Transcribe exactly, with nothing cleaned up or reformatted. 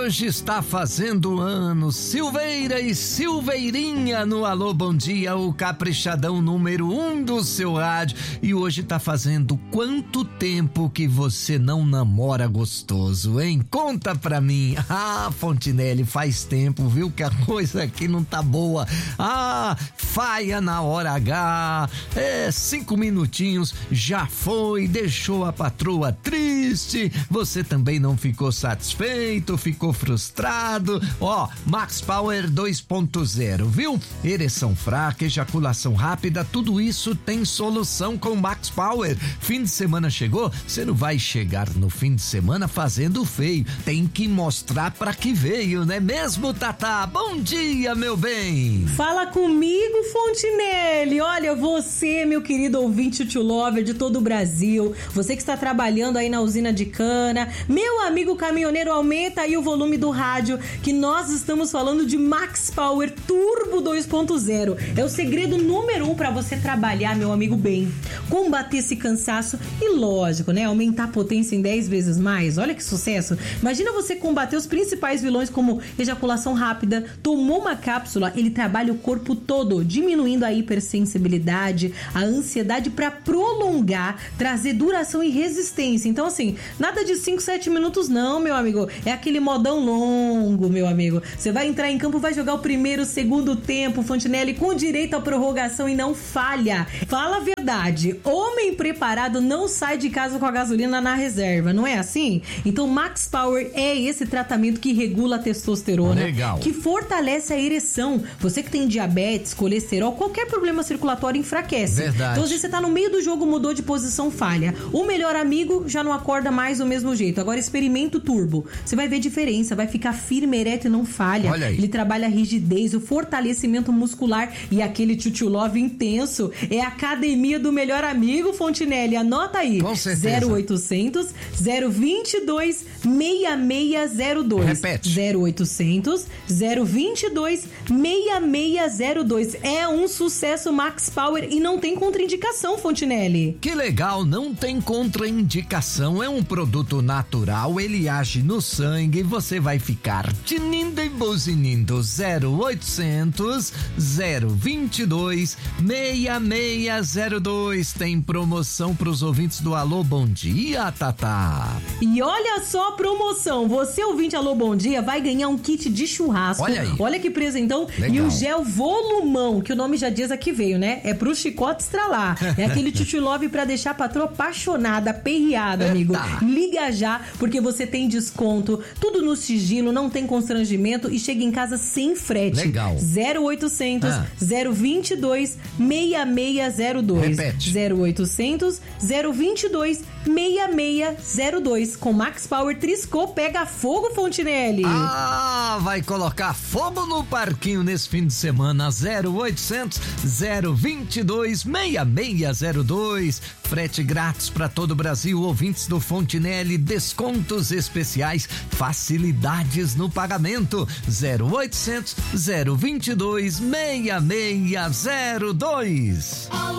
hoje está fazendo anos. Silveira e Silveirinha no Alô Bom Dia, o caprichadão número um do seu rádio. E hoje tá fazendo quanto tempo que você não namora gostoso, hein? Conta pra mim. Ah, Fontinelli, faz tempo, viu, que a coisa aqui não tá boa. Ah, faia na hora H. É, cinco minutinhos, já foi, deixou a patroa triste. Você também não ficou satisfeito, ficou frustrado. Ó, Max Power dois ponto zero, viu? Ereção fraca, ejaculação rápida, tudo isso tem solução com Max Power. Fim de semana chegou, você não vai chegar no fim de semana fazendo feio. Tem que mostrar pra que veio, né mesmo, Tatá? Bom dia, meu bem. Fala comigo, Fontinelli. Olha, você, meu querido ouvinte to lover de todo o Brasil, você que está trabalhando aí na usina de cana, meu amigo caminhoneiro, aumenta aí o volume do rádio, que nós estamos falando de Max Power Turbo dois ponto zero. É o segredo número um para você trabalhar, meu amigo, bem, combater esse cansaço e, lógico, né, aumentar a potência em dez vezes mais. Olha que sucesso. Imagina você combater os principais vilões como ejaculação rápida. Tomou uma cápsula, ele trabalha o corpo todo, diminuindo a hipersensibilidade, a ansiedade para prolongar, trazer duração e resistência. Então, assim, nada de cinco, sete minutos não, meu amigo. É aquele modão longo, meu amigo. Você vai entrar em campo, vai jogar o primeiro, segundo tempo, Fontinelli, com direito à prorrogação e não falha. Fala a verdade. Homem preparado não sai de casa com a gasolina na reserva, não é assim? Então, Max Power é esse tratamento que regula a testosterona, legal, que fortalece a ereção. Você que tem diabetes, colesterol, qualquer problema circulatório enfraquece. Verdade. Então, às vezes você tá no meio do jogo, mudou de posição, falha. O melhor amigo já não acorda mais do mesmo jeito. Agora experimenta o Turbo. Você vai ver diferença, vai ficar firme, ereto e não falha. Olha aí. Ele trabalha a rigidez, o fortalecimento muscular e aquele tchutchu love intenso. É a academia do melhor amigo, Fontinelli. Anota aí. Com certeza. zero oitocentos, zero vinte e dois, seis seis zero dois. Repete. zero oitocentos, zero vinte e dois, seis seis zero dois. É um sucesso Max Power e não tem contraindicação, Fontinelli. Que legal, não tem contraindicação, é um produto natural, ele age no sangue, você vai ficar tinindo e buzinindo. Zero oitocentos, zero vinte e dois, seis seis zero dois. Tem promoção pros ouvintes do Alô Bom Dia, Tatá. E olha só a promoção, você ouvinte Alô Bom Dia vai ganhar um kit de churrasco. Olha aí. Olha que presentão. Legal. E o gel volumão, que o nome já diz aqui veio, né? É pro chicote estralar. É aquele tchutchu love pra deixar a patroa apaixonada, aperreada, amigo. Eita. Liga já, porque você tem desconto, tudo no sigilo, não tem constrangimento e chega em casa sem frete. Legal. zero oitocentos, Ah. zero vinte e dois, seis seis zero dois. Repete. zero oitocentos, zero vinte e dois, seis seis zero dois. Com Max Power Triscô, pega fogo, Fontinelli. Ah, vai colocar fogo no parquinho nesse fim de semana. Zero oitocentos, zero vinte e dois, seis seis zero dois. Frete grátis para todo o Brasil. Ouvintes do Fontinelli, descontos especiais, facilidades no pagamento. Zero oitocentos, zero vinte e dois, seis seis zero dois.